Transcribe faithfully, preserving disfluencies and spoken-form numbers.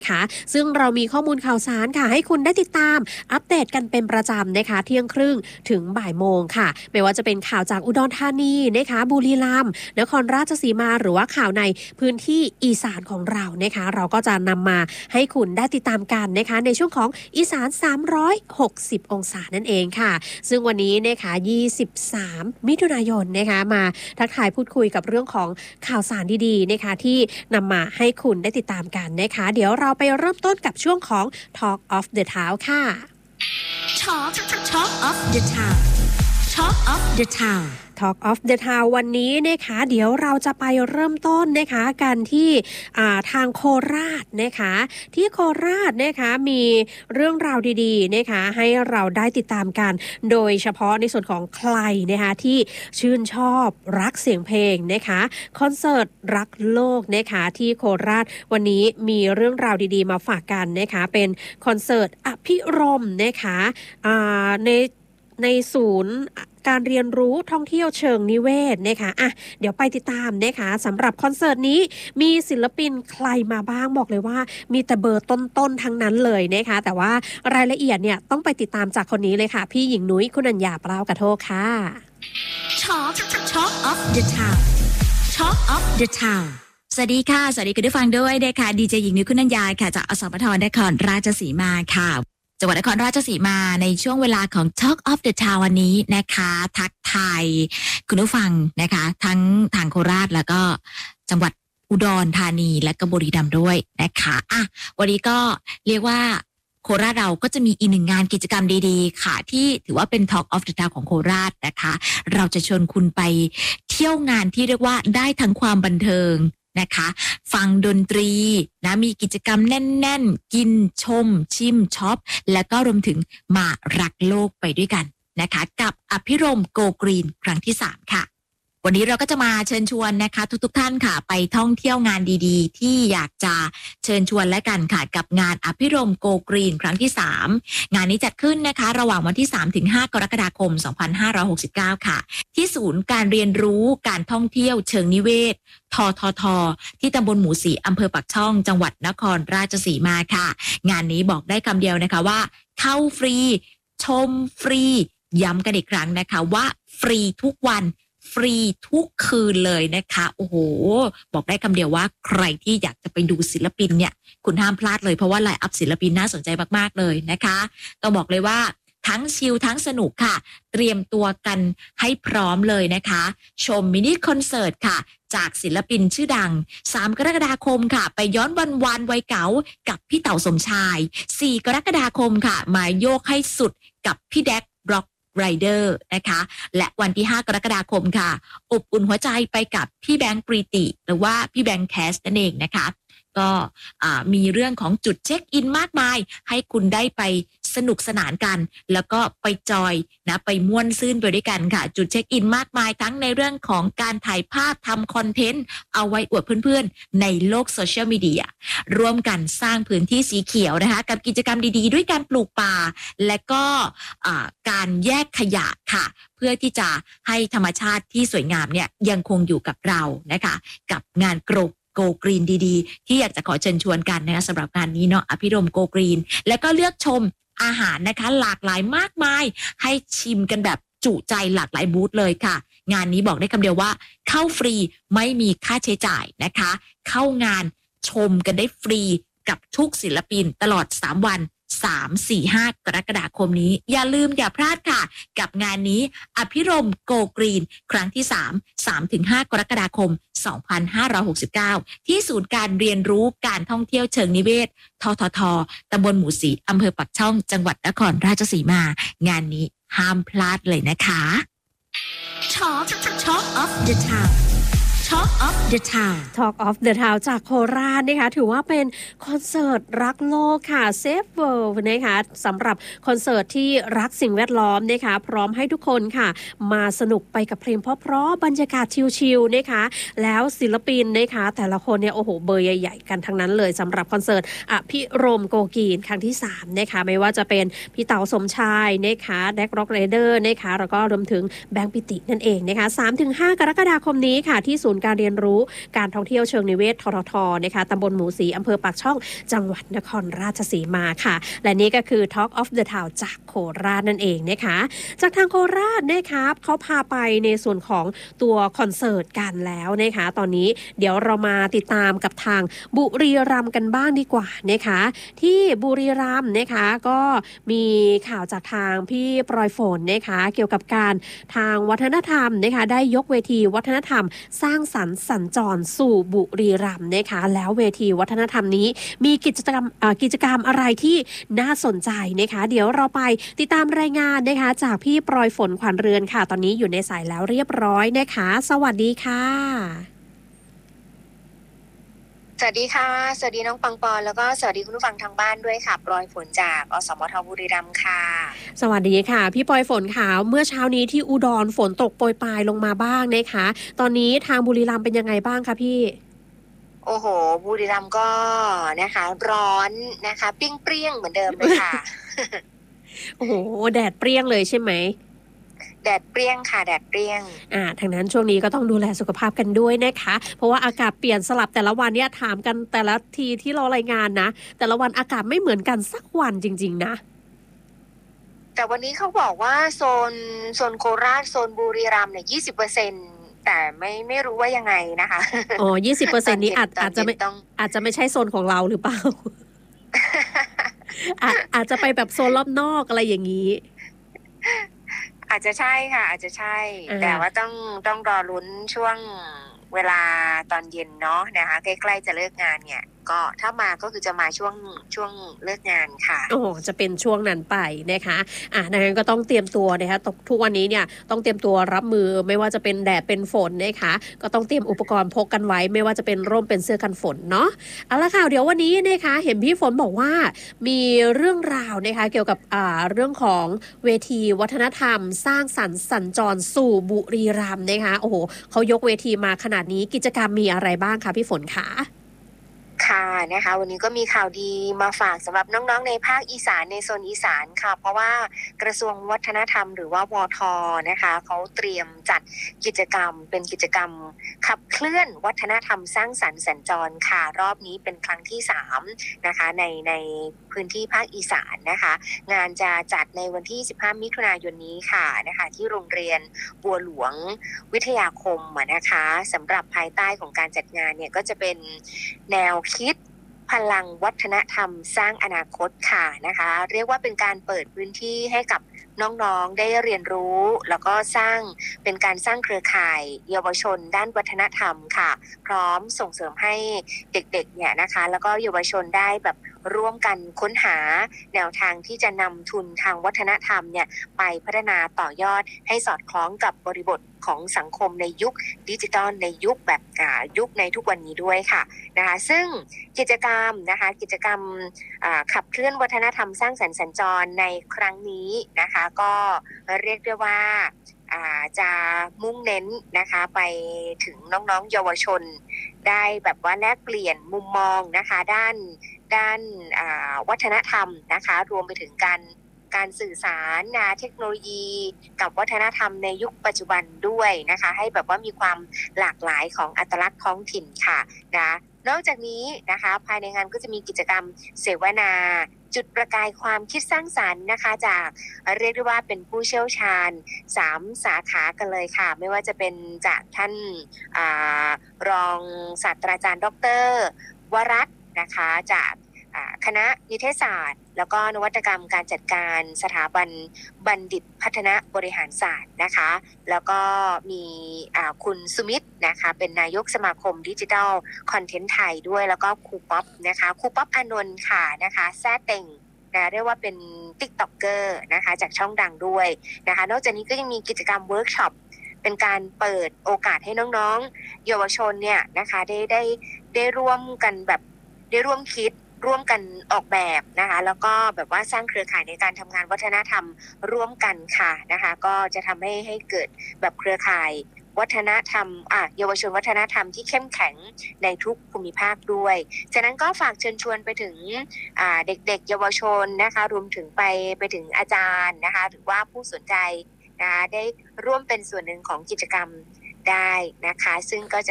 ค่ะซึ่งเรามีข้อมูลข่าวสารค่ะให้คุณได้ติดตามอัปเดตกันเป็นประจำนะคะเที่ยงครึ่งถึงบ่ายโมงค่ะไม่ว่าจะเป็นข่าวจากอุดรธานีนะคะบุรีรัมย์นครราชสีมาหรือว่าข่าวในพื้นที่อีสานของเรานะคะเราก็จะนำมาให้คุณได้ติดตามกันนะคะในช่วงของอีสานสามร้อยหกสิบองศานั่นเองค่ะซึ่งวันนี้นะคะยี่สิบสามมิถุนายนนะคะมาทักทายพูดคุยกับเรื่องของข่าวสารดีๆนะคะที่นำมาให้คุณได้ติดตามกันนะคะเดี๋ยวเราไปเริ่มต้นกับช่วงของ Talk of the Town ค่ะ Talk Talk of the Town Talk of the Town Talk of the Town วันนี้นะคะเดี๋ยวเราจะไปเริ่มต้นนะคะกันที่ทางโคราชนะคะที่โคราชนะคะมีเรื่องราวดีๆนะคะให้เราได้ติดตามกันโดยเฉพาะในส่วนของใครนะคะที่ชื่นชอบรักเสียงเพลงนะคะคอนเสิร์ตรักโลกนะคะที่โคราชวันนี้มีเรื่องราวดีๆมาฝากกันนะคะเป็นคอนเสิร์ตอภิรมย์นะคะในในศูนย์การเรียนรู้ท่องเที่ยวเชิงนิเวศนะคะอ่ะเดี๋ยวไปติดตามนะคะสำหรับคอนเสิร์ตนี้มีศิลปินใครมาบ้างบอกเลยว่ามีแต่เบอร์ต้นๆทั้งนั้นเลยนะคะแต่ว่ารายละเอียดเนี่ยต้องไปติดตามจากคนนี้เลยค่ะพี่หญิงนุ้ยคุณัญญาเปล่ากระโทกค่ะ Talk Talk of the Town Talk of the Town สวัสดีค่ะสวัสดีคุณผู้ฟังด้วยนะคะดีเจหญิงนุ้ยคุณัญญาค่ะจากอสมทนครราชสีมาค่ะจังหวัดนครราชสีมาในช่วงเวลาของ Talk of the Town วันนี้นะคะทักทายคุณผู้ฟังนะคะทั้งทางโคราชแล้วก็จังหวัดอุดรธานีและก็บุรีรัมย์ด้วยนะคะอ่ะวันนี้ก็เรียกว่าโคราชเราก็จะมีอีกหนึ่งงานกิจกรรมดีๆค่ะที่ถือว่าเป็น Talk of the Town ของโคราชนะคะเราจะชวนคุณไปเที่ยวงานที่เรียกว่าได้ทั้งความบันเทิงนะคะฟังดนตรีนะมีกิจกรรมแน่นๆกินชมชิมช็อปแล้วก็รวมถึงมารักโลกไปด้วยกันนะคะกับอภิรมย์โกกรีนครั้งที่สามค่ะวันนี้เราก็จะมาเชิญชวนนะคะทุกๆท่านค่ะไปท่องเที่ยวงานดีๆที่อยากจะเชิญชวนและกันค่ะกับงานอภิรมย์โกกรีนครั้งที่สามงานนี้จัดขึ้นนะคะระหว่างวันที่สามถึงห้ากรกฎาคมสองพันห้าร้อยหกสิบเก้าค่ะที่ศูนย์การเรียนรู้การท่องเที่ยวเชิงนิเวศทททที่ตำบลหมูสีอำเภอปากช่องจังหวัดนครราชสีมาค่ะงานนี้บอกได้คำเดียวนะคะว่าเข้าฟรีชมฟรีย้ำกันอีกครั้งนะคะว่าฟรีทุกวันฟรีทุกคืนเลยนะคะโอ้โหบอกได้คำเดียวว่าใครที่อยากจะไปดูศิลปินเนี่ยคุณห้ามพลาดเลยเพราะว่าไลน์อัพศิลปินน่าสนใจมากๆเลยนะคะต้องบอกเลยว่าทั้งชิลทั้งสนุกค่ะเตรียมตัวกันให้พร้อมเลยนะคะชมมินิคอนเสิร์ตค่ะจากศิลปินชื่อดังสามกรกฎาคมค่ะไปย้อนวันวานวัยเก๋ากับพี่เต๋าสมชายสี่กรกฎาคมค่ะมาโยกให้สุดกับพี่แดกร็อกไรเดอร์นะคะและวันที่ห้ากรกฎาคมค่ะอบอุ่นหัวใจไปกับพี่แบงค์ปรีติหรือว่าพี่แบงค์แคสนั่นเองนะคะก็มีเรื่องของจุดเช็คอินมากมายให้คุณได้ไปสนุกสนานกันแล้วก็ไปจอยนะไปม่วนซื่นไปด้วยกันค่ะจุดเช็คอินมากมายทั้งในเรื่องของการถ่ายภาพทำคอนเทนต์เอาไว้อวดเพื่อนๆในโลกโซเชียลมีเดียร่วมกันสร้างพื้นที่สีเขียวนะคะกับกิจกรรมดีๆด้วยการปลูกป่าและก็การแยกขยะค่ะเพื่อที่จะให้ธรรมชาติที่สวยงามเนี่ยยังคงอยู่กับเรานะคะกับงานกรบโกกรีนดีๆที่อยากจะขอเชิญชวนกันนะคะสำหรับงานนี้เนาะอภิรมย์โกกรีนแล้วก็เลือกชมอาหารนะคะหลากหลายมากมายให้ชิมกันแบบจุใจหลากหลายบูธเลยค่ะงานนี้บอกได้คำเดียวว่าเข้าฟรีไม่มีค่าใช้จ่ายนะคะเข้างานชมกันได้ฟรีกับทุกศิลปินตลอดสามวันสาม สี่ ห้ากรกฎาคมนี้อย่าลืมอย่าพลาดค่ะกับงานนี้อภิรมย์โกกรีนครั้งที่สาม สามถึงห้ากรกฎาคมสองพันห้าร้อยหกสิบเก้าที่ศูนย์การเรียนรู้การท่องเที่ยวเชิงนิเวศทททตำบลหมูสีอำเภอปักช่องจังหวัดนครราชสีมางานนี้ห้ามพลาดเลยนะคะ Talk Talk of the Town Talk of the Town Talk of the Town จากโคราชนะคะถือว่าเป็นคอนเสิร์ตรักโลกค่ะ Save World นะคะสำหรับคอนเสิร์ตที่รักสิ่งแวดล้อมนะคะพร้อมให้ทุกคนค่ะมาสนุกไปกับเพลงเพราะๆบรรยากาศชิลๆนะคะแล้วศิลปินนะคะแต่ละคนเนี่ยโอ้โหเบอร์ใหญ่ๆกันทั้งนั้นเลยสำหรับคอนเสิร์ตอภิรมย์โกกีนครั้งที่สามนะคะไม่ว่าจะเป็นพี่เต๋าสมชายนะคะแดกร็อกไรเดอร์นะคะแล้วก็รวมถึงแบงค์ปิตินั่นเองนะคะ สามถึงห้ากรกฎาคมนี้ค่ะที่ศูนย์การเรียนรู้การท่องเที่ยวเชิงนิเวศทททนะคะตำบลหมูศรีอำเภอปากช่องจังหวัดนครราชสีมาค่ะและนี่ก็คือ Talk of the Town จากโคราชนั่นเองนะคะจากทางโคราชนะคะเขาพาไปในส่วนของตัวคอนเสิร์ตกันแล้วนะคะตอนนี้เดี๋ยวเรามาติดตามกับทางบุรีรัมย์กันบ้างดีกว่านะคะที่บุรีรัมย์นะคะก็มีข่าวจากทางพี่ปรอยฝนนะคะเกี่ยวกับการทางวัฒนธรรมนะคะได้ยกเวทีวัฒนธรรมสร้างสรรค์สัญจรสู่บุรีรัมย์นะคะแล้วเวทีวัฒนธรรมนี้มีกิจกรรมกิจกรรมอะไรที่น่าสนใจนะคะเดี๋ยวเราไปติดตามรายงานนะคะจากพี่ปรอยฝนขวัญเรือนค่ะตอนนี้อยู่ในสายแล้วเรียบร้อยนะคะสวัสดีค่ะสวัสดีค่ะสวัสดีน้องปังปอนแล้วก็สวัสดีคุณผู้ฟังทางบ้านด้วยค่ะปรอยฝนจากอสมทบุรีรัมย์ค่ะสวัสดีค่ะพี่ปรอยฝนค่ะเมื่อเช้านี้ที่อุดรฝนตกโปรยปลายลงมาบ้างนะคะตอนนี้ทางบุรีรัมย์เป็นยังไงบ้างคะพี่โอ้โหบุรีรัมย์ก็นะคะร้อนนะคะเปรี้ยงๆเหมือนเดิมเลยค่ะโอ้โหแดดเปรี้ยงเลยใช่ไหมแดดเปรี้ยงค่ะแดดเปรี้ยงอ่าทางนั้นช่วงนี้ก็ต้องดูแลสุขภาพกันด้วยนะคะเพราะว่าอากาศเปลี่ยนสลับแต่ละวันเนี่ยถามกันแต่ละทีที่เรารายงานนะแต่ละวันอากาศไม่เหมือนกันสักวันจริงๆนะแต่วันนี้เขาบอกว่าโซนโซนโคราชโซนบุรีรัมย์เนี่ยยี่สิบเปอร์เซ็นต์แต่ไม่ไม่รู้ว่ายังไงนะคะอ๋อยี่สิบเปอร์เซ็นต์นี้อาจอาจจะไม่อาจจะไม่ใช่โซนของเราหรือเปล่า อาจอาจจะไปแบบโซนรอบนอกอะไรอย่างนี้อาจจะใช่ค่ะอาจจะใช่แต่ว่าต้องต้องรอลุ้นช่วงเวลาตอนเย็นเนาะนะคะใกล้ๆจะเลิกงานเนี่ยก็ถ้ามาก็คือจะมาช่วงช่วงเลิกงานค่ะโอ้จะเป็นช่วงนั้นไปนะคะอ่ะดังนั้นก็ต้องเตรียมตัวนะคะทุกวันนี้เนี่ยต้องเตรียมตัวรับมือไม่ว่าจะเป็นแดดเป็นฝนนะคะก็ต้องเตรียมอุปกรณ์พกกันไว้ไม่ว่าจะเป็นร่มเป็นเสื้อกันฝนเนาะเอาละค่ะเดี๋ยววันนี้นะคะเห็นพี่ฝนบอกว่ามีเรื่องราวนะคะเกี่ยวกับอ่าเรื่องของเวทีวัฒนธรรมสร้างสรรค์สัญจรสู่บุรีรัมย์นะคะโอ้โหเขายกเวทีมาขนาดนี้กิจกรรมมีอะไรบ้างคะพี่ฝนคะค่ะนะคะวันนี้ก็มีข่าวดีมาฝากสำหรับน้องๆในภาคอีสานในโซนอีสานค่ะเพราะว่ากระทรวงวัฒนธรรมหรือว่าวท.นะคะเขาเตรียมจัดกิจกรรมเป็นกิจกรรมขับเคลื่อนวัฒนธรรมสร้างสรรค์สัญจรค่ะรอบนี้เป็นครั้งที่สามนะคะในในพื้นที่ภาคอีสานนะคะงานจะจัดในวันที่สิบห้ามิถุนายนนี้ค่ะนะคะที่โรงเรียนบัวหลวงวิทยาคมนะคะสำหรับภายใต้ของการจัดงานเนี่ยก็จะเป็นแนวคิดพลังวัฒนธรรมสร้างอนาคตค่ะนะคะเรียกว่าเป็นการเปิดพื้นที่ให้กับน้องๆได้เรียนรู้แล้วก็สร้างเป็นการสร้างเครือข่ายเยาวชนด้านวัฒนธรรมค่ะพร้อมส่งเสริมให้เด็กๆเนี่ยนะคะแล้วก็เยาวชนได้แบบร่วมกันค้นหาแนวทางที่จะนำทุนทางวัฒนธรรมเนี่ยไปพัฒนาต่อยอดให้สอดคล้องกับบริบทของสังคมในยุคดิจิทัลในยุคแบบยุคในทุกวันนี้ด้วยค่ะนะคะซึ่งกิจกรรมนะคะกิจกรรมขับเคลื่อนวัฒนธรรมสร้างสรรค์สัญจรในครั้งนี้นะคะก็เรียกได้ว่าจะมุ่งเน้นนะคะไปถึงน้องๆเยาวชนได้แบบว่าแลกเปลี่ยนมุมมองนะคะด้านด้านวัฒนธรรมนะคะรวมไปถึงการการสื่อสารนะเทคโนโลยีกับวัฒนธรรมในยุคปัจจุบันด้วยนะคะให้แบบว่ามีความหลากหลายของอัตลักษณ์ท้องถิ่นค่ะนะนอกจากนี้นะคะภายในงานก็จะมีกิจกรรมเสวนาจุดประกายความคิดสร้างสรรค์นะคะจากเรียกได้ว่าเป็นผู้เชี่ยวชาญสามสาขากันเลยค่ะไม่ว่าจะเป็นจากท่านอารองศาสตราจารย์ดร.วรัตน์นะคะจากคณะนิเทศศาสตร์แล้วก็นวัตกรรมการจัดการสถาบันบัณฑิตพัฒนาบริหารศาสตร์นะคะแล้วก็มีคุณสุมิตรนะคะเป็นนายกสมาคมดิจิทัลคอนเทนต์ไทยด้วยแล้วก็ครูป๊อปนะคะครูป๊อปอานนท์ค่ะนะคะแซ่เต็งนะเรียกว่าเป็น TikToker นะคะจากช่องดังด้วยนะคะนอกจากนี้ก็ยังมีกิจกรรมเวิร์กช็อปเป็นการเปิดโอกาสให้น้องๆเยาวชนเนี่ยนะคะได้ได้ได้ร่วมกันแบบได้ร่วมคิดร่วมกันออกแบบนะคะแล้วก็แบบว่าสร้างเครือข่ายในการทำงานวัฒนธรรมร่วมกันค่ะนะคะก็จะทำให้ให้เกิดแบบเครือข่ายวัฒนธรรมอ่ะเยาวชนวัฒนธรรมที่เข้มแข็งในทุกภูมิภาคด้วยฉะนั้นก็ฝากเชิญชวนไปถึงอ่าเด็กๆเยาวชนนะคะรวมถึงไปไปถึงอาจารย์นะคะหรือว่าผู้สนใจนะคะได้ร่วมเป็นส่วนหนึ่งของกิจกรรมได้นะคะซึ่งก็จะ